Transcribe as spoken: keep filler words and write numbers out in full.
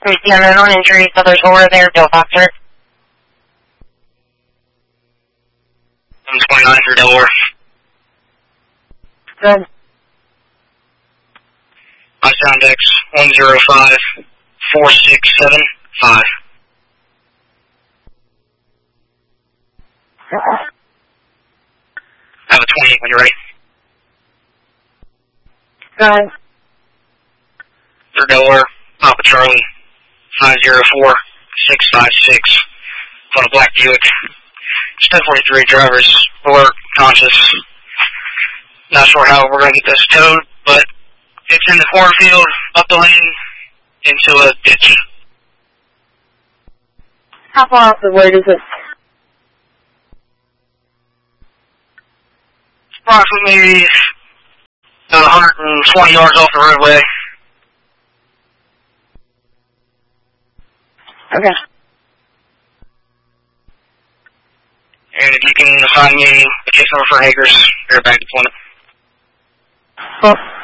Yeah, unknown injuries, so there's more there, Bill Foster. one twenty-nine for Delaware. Good. My sound X, one zero five, four six seven five. I have a twenty-eight when you're ready. Good. For Delaware, Papa Charlie, five zero four, six five six. On a black Buick. It's ten forty-three drivers, alert, conscious. Not sure how we're going to get this towed, but it's in the cornfield, up the lane, into a ditch. How far off the road is it? It's approximately about one hundred twenty yards off the roadway. Okay. And if you can assign me a case number for Hagers, airbag deployment. Well,